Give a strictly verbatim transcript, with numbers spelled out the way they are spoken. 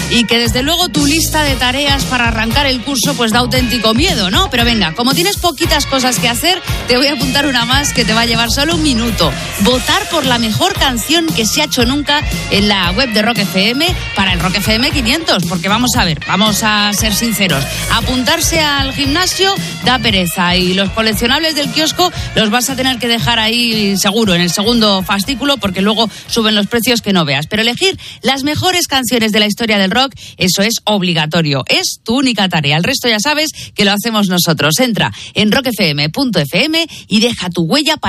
y que desde luego tu lista de tareas para arrancar el curso pues da auténtico miedo, ¿no? Pero venga, como tienes poquitas cosas que hacer, te voy a apuntar una más que te va a llevar solo un minuto. Votar por la mejor canción que se ha hecho nunca en la web de Rock F M para el Rock F M quinientos, porque vamos a ver, vamos a ser sinceros, apuntarse al gimnasio da pereza y los coleccionables del kiosco los vas a tener que dejar ahí seguro en el segundo fascículo porque luego suben los precios que no veas. Pero elegir las mejores canciones de la historia del rock, eso es obligatorio, es tu única tarea. El resto ya sabes que lo hacemos nosotros. Entra en rock f m punto f m y deja tu huella para